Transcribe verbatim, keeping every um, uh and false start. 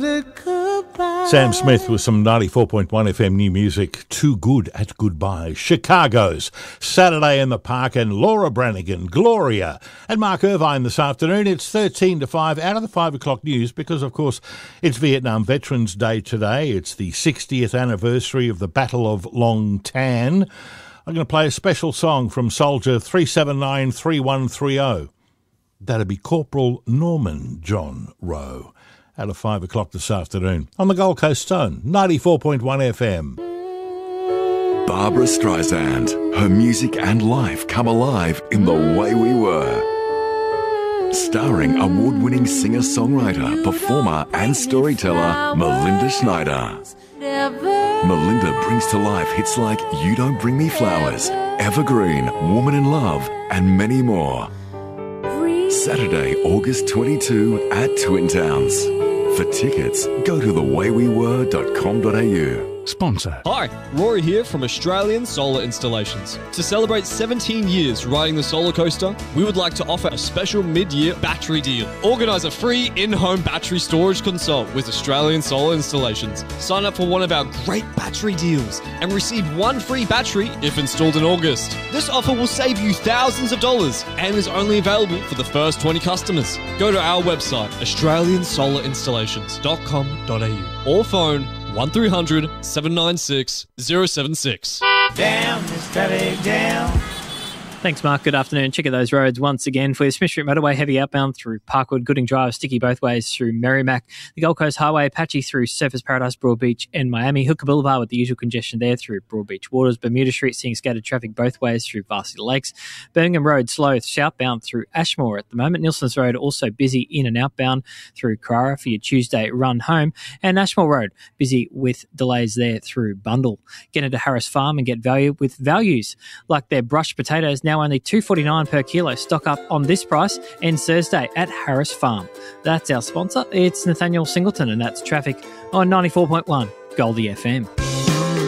it goodbye. Sam Smith with some ninety-four point one F M new music, Too Good at Goodbye. Chicago's Saturday in the Park, and Laura Branigan, Gloria, and Mark Irvine this afternoon. It's thirteen to five out of the five o'clock news because, of course, it's Vietnam Veterans Day today. It's the sixtieth anniversary of the Battle of Long Tan. I'm going to play a special song from Soldier three seven nine three one three zero. That'd be Corporal Norman John Rowe. Out of five o'clock this afternoon on the Gold Coast Stone, ninety-four point one F M. Barbara Streisand. Her music and life come alive in The Way We Were. Starring award-winning singer-songwriter, performer and storyteller Melinda Schneider. Melinda brings to life hits like You Don't Bring Me Flowers, Evergreen, Woman in Love, and many more. Saturday, August twenty-second at Twin Towns. For tickets, go to the way we were dot com dot a u. Sponsor. Hi, Rory here from Australian Solar Installations. To celebrate seventeen years riding the solar coaster, we would like to offer a special mid-year battery deal. Organise a free in-home battery storage consult with Australian Solar Installations. Sign up for one of our great battery deals and receive one free battery if installed in August. This offer will save you thousands of dollars and is only available for the first twenty customers. Go to our website, australian solar installations dot com dot a u, or phone one three hundred seven nine six zero seven six. Down this traffic jam. Thanks, Mark. Good afternoon. Check out those roads once again for the Smith Street Motorway, heavy outbound through Parkwood, Gooding Drive, sticky both ways through Merrimack, the Gold Coast Highway, patchy through Surfers Paradise, Broadbeach and Miami, Hooker Boulevard with the usual congestion there through Broadbeach Waters, Bermuda Street seeing scattered traffic both ways through Varsity Lakes, Birmingham Road slow southbound through Ashmore at the moment, Nilson's Road also busy in and outbound through Carrara for your Tuesday run home, and Ashmore Road busy with delays there through Bundle. Get into Harris Farm and get value with values like their brushed potatoes, now only two dollars forty-nine per kilo. Stock up on this price ends Thursday at Harris Farm. That's our sponsor. It's Nathaniel Singleton, and that's traffic on ninety-four point one Goldie F M.